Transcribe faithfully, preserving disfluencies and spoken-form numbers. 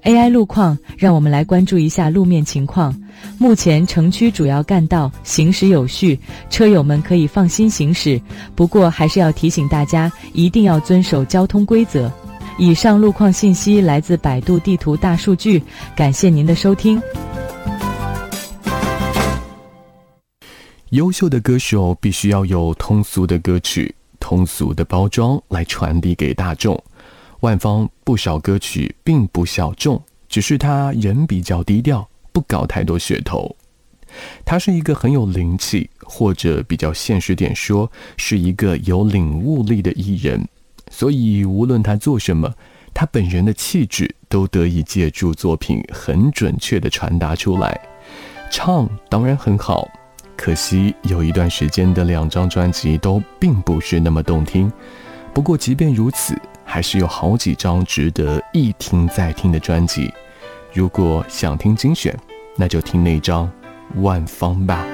A I 路况，让我们来关注一下路面情况。目前城区主要干道行驶有序，车友们可以放心行驶，不过还是要提醒大家一定要遵守交通规则。以上路况信息来自百度地图大数据，感谢您的收听。 优秀的歌手必须要有通俗的歌曲、通俗的包装来传递给大众。万芳不少歌曲并不小众，只是他人比较低调，不搞太多噱头。他是一个很有灵气，或者比较现实点说，是一个有领悟力的艺人。所以无论他做什么，他本人的气质都得以借助作品很准确地传达出来。唱当然很好，可惜有一段时间的两张专辑都并不是那么动听。不过即便如此，还是有好几张值得一听再听的专辑。如果想听精选，那就听那张万芳吧。